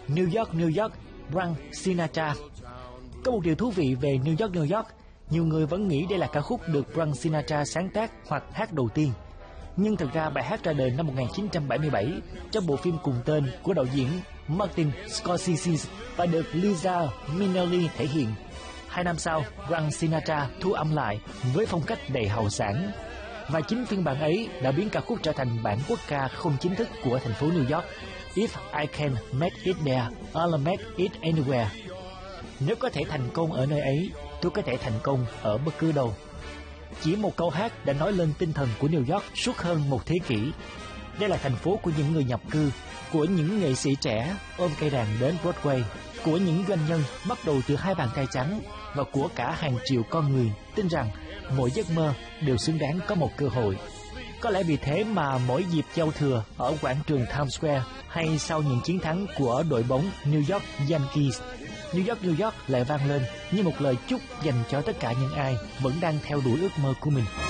New York, Frank Sinatra. Có một điều thú vị về New York, nhiều người vẫn nghĩ đây là ca khúc được Frank Sinatra sáng tác hoặc hát đầu tiên. Nhưng thực ra bài hát ra đời năm 1977 trong bộ phim cùng tên của đạo diễn Martin Scorsese và được Liza Minnelli thể hiện. 2 năm sau, Frank Sinatra thu âm lại với phong cách đầy hào sảng. Và chính phiên bản ấy đã biến ca khúc trở thành bản quốc ca không chính thức của thành phố New York. If I can make it there, I'll make it anywhere. Nếu có thể thành công ở nơi ấy, tôi có thể thành công ở bất cứ đâu. Chỉ một câu hát đã nói lên tinh thần của New York suốt hơn một thế kỷ. Đây là thành phố của những người nhập cư, của những nghệ sĩ trẻ ôm cây đàn đến Broadway, của những doanh nhân bắt đầu từ 2 bàn tay trắng, và của cả hàng triệu con người tin rằng mỗi giấc mơ đều xứng đáng có một cơ hội. Có lẽ vì thế mà mỗi dịp giao thừa ở quảng trường Times Square hay sau những chiến thắng của đội bóng New York Yankees, New York lại vang lên như một lời chúc dành cho tất cả những ai vẫn đang theo đuổi ước mơ của mình.